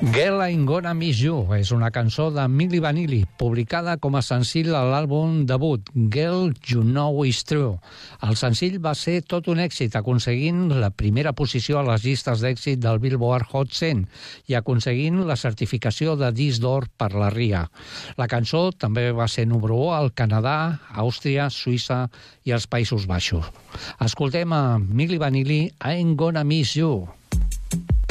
Girl, I'm Gonna Miss You és una cançó de Milli Vanilli, publicada com a senzill a l'àlbum debut Girl, You Know It's True. El senzill va ser tot un èxit, aconseguint la primera posició a les llistes d'èxit del Billboard Hot 100 i aconseguint la certificació de disc d'or per la RIA. La cançó també va ser número 1 al Canadà, Àustria, Suïssa i els Països Baixos. Escoltem a Milli Vanilli, I'm Gonna Miss You.